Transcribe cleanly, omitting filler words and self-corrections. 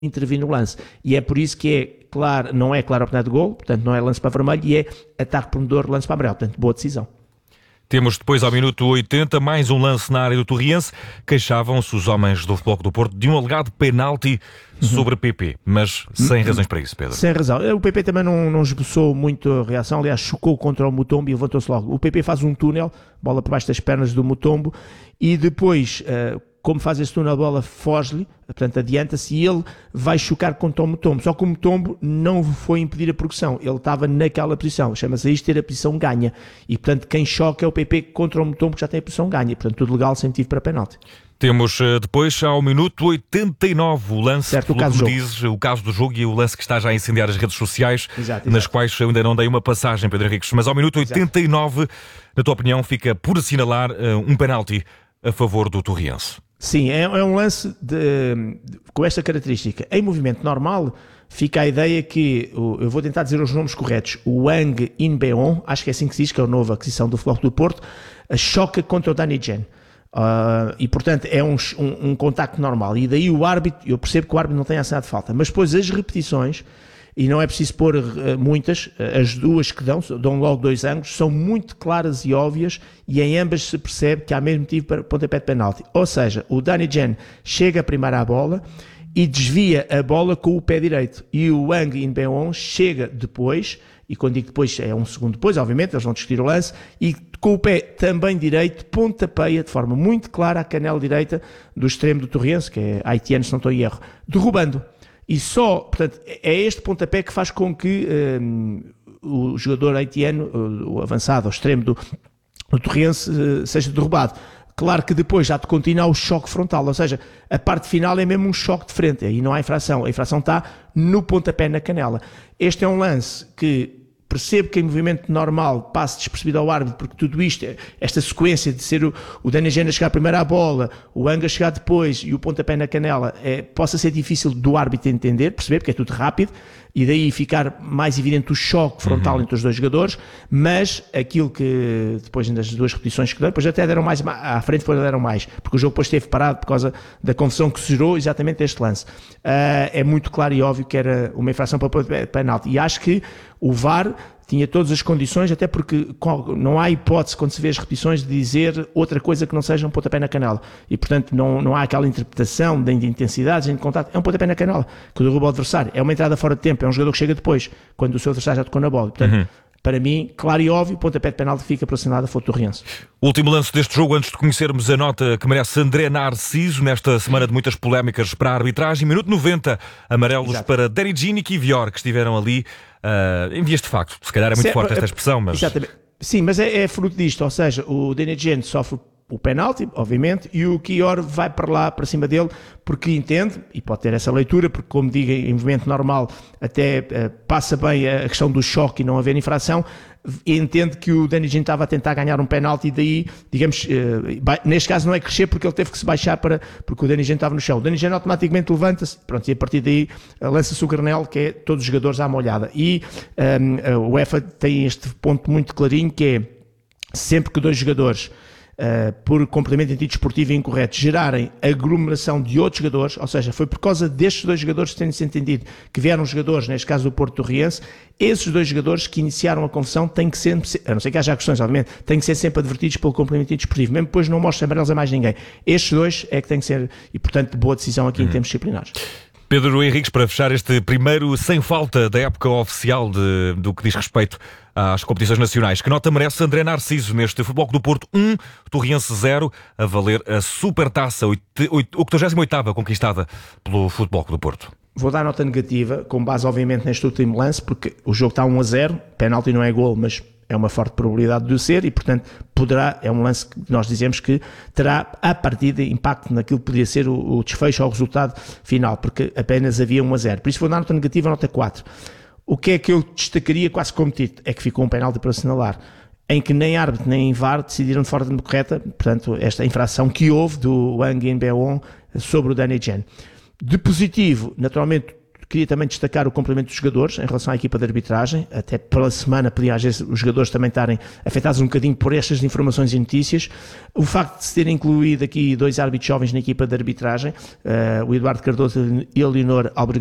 intervir no lance. E é por isso que é claro, não é clara a oportunidade de gol, portanto não é lance para vermelho, e é ataque prometedor, lance para amarelo. Portanto, boa decisão. Temos depois, ao minuto 80, mais um lance na área do Torriense. Queixavam-se os homens do Futebol Clube do Porto de um alegado penalti sobre PP, mas sem razões para isso, Pedro. Sem razão. O PP também não esboçou muito a reação, aliás, chocou contra o Mutombo e levantou-se logo. O PP faz um túnel, bola por baixo das pernas do Mutombo, e depois, como faz esse túnel, a bola foge-lhe, portanto adianta-se, e ele vai chocar contra o Mutombo. Só que o Mutombo não foi impedir a progressão, ele estava naquela posição, chama-se isto ter a posição ganha, e portanto quem choca é o PP contra o Mutombo, que já tem a posição ganha, portanto tudo legal, sem motivo para penalti. Temos depois, ao minuto 89, o lance, certo, o caso do jogo. O caso do jogo e o lance que está já a incendiar as redes sociais, exato. Nas quais eu ainda não dei uma passagem, Pedro Henriques, mas ao minuto 89, na tua opinião, fica por assinalar um penalti a favor do Torriense. Sim, é um lance com esta característica. Em movimento normal, fica a ideia que, eu vou tentar dizer os nomes corretos, o Wang In-beon, acho que é assim que se diz, que é a nova aquisição do Futebol Clube do Porto, choca contra o Danny Jen. E portanto é um contacto normal, e daí o árbitro, eu percebo que o árbitro não tem assinado de falta, mas depois as repetições, e não é preciso pôr muitas, as duas que dão logo dois ângulos, são muito claras e óbvias, e em ambas se percebe que há mesmo motivo para pontapé de penalti. Ou seja, o Danny Jen chega primeiro à bola e desvia a bola com o pé direito, e o Wang In-beon chega depois, e quando digo depois é um segundo depois, obviamente, eles vão discutir o lance, e com o pé também direito, pontapeia de forma muito clara a canela direita do extremo do Torriense, que é haitiano, se não estou em erro, derrubando. E só, portanto, é este pontapé que faz com que o jogador haitiano, o avançado, o extremo do Torriense, seja derrubado. Claro que depois já te continua o choque frontal, ou seja, a parte final é mesmo um choque de frente, aí não há infração, a infração está no pontapé na canela. Este é um lance que percebo que em movimento normal passe despercebido ao árbitro, porque tudo isto, esta sequência de ser o Danny Jen a chegar primeiro à bola, o Wang a chegar depois e o pontapé na canela, possa ser difícil do árbitro entender, perceber, porque é tudo rápido, e daí ficar mais evidente o choque frontal entre os dois jogadores, mas aquilo que depois das duas repetições que deram, depois até deram mais à frente, deram mais, porque o jogo depois esteve parado por causa da confusão que se gerou exatamente este lance. É muito claro e óbvio que era uma infração para penalti, e acho que o VAR tinha todas as condições, até porque não há hipótese, quando se vê as repetições, de dizer outra coisa que não seja um pontapé na canela. E, portanto, não há aquela interpretação de intensidades, de contato. É um pontapé na canela, que derruba o adversário. É uma entrada fora de tempo, é um jogador que chega depois, quando o seu adversário já tocou na bola. Portanto, para mim, claro e óbvio, o pontapé de penalti fica para assinado a favor do Torriense. Último lance deste jogo, antes de conhecermos a nota que merece André Narciso, nesta semana de muitas polémicas para a arbitragem. Minuto 90, amarelos para Danny Jen e Kivior, que estiveram ali em vias de facto. Se calhar é muito forte esta expressão, mas... Exatamente. Sim, mas é fruto disto, ou seja, o Danny Jen sofre o penalti, obviamente, e o Kivior vai para lá, para cima dele, porque entende, e pode ter essa leitura, porque como digo, em movimento normal até passa bem a questão do choque e não haver infração, e entende que o Danny Jen estava a tentar ganhar um penalti, e daí, digamos, neste caso não é crescer porque ele teve que se baixar porque o Danny Jen estava no chão. O Danny Jen automaticamente levanta-se, pronto, e a partir daí lança-se o granel, que é todos os jogadores à molhada. E o UEFA tem este ponto muito clarinho, que é sempre que dois jogadores por complemento antidesportivo incorreto, gerarem aglomeração de outros jogadores, ou seja, foi por causa destes dois jogadores terem-se entendido que vieram jogadores, neste caso do Porto Torriense, esses dois jogadores que iniciaram a confusão têm que ser, a não ser que haja questões, obviamente, têm que ser sempre advertidos pelo complemento antidesportivo, mesmo depois não mostra amarelos a mais ninguém. Estes dois é que têm que ser, e portanto, boa decisão aqui em termos disciplinares. Pedro Henriques, para fechar este primeiro sem falta da época oficial do que diz respeito às competições nacionais, que nota merece André Narciso neste Futebol Clube do Porto 1, Torriense 0, a valer a Supertaça, 88ª conquistada pelo Futebol Clube do Porto? Vou dar nota negativa, com base obviamente neste último lance, porque o jogo está 1-0, penalti não é gol, mas é uma forte probabilidade de o ser, e portanto é um lance que nós dizemos que terá a partida impacto naquilo que poderia ser o desfecho ou o resultado final, porque apenas havia 1-0, por isso vou dar nota negativa, nota 4. O que é que eu destacaria quase como título? É que ficou um penalti para assinalar, em que nem árbitro nem VAR decidiram de forma correta, portanto, esta infração que houve do Wang In-beon sobre o Danny Jen. De positivo, naturalmente, Queria também destacar o complemento dos jogadores em relação à equipa de arbitragem, até pela semana podia às vezes os jogadores também estarem afetados um bocadinho por estas informações e notícias. O facto de se ter incluído aqui 2 árbitros jovens na equipa de arbitragem, o Eduardo Cardoso e a Leonor